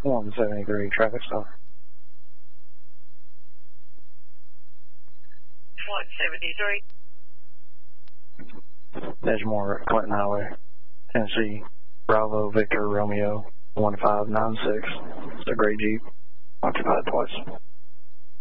173 traffic stop. 173. Edgemore, Clinton Highway, Tennessee, Bravo, Victor, Romeo, 1596. It's a gray Jeep, occupied twice.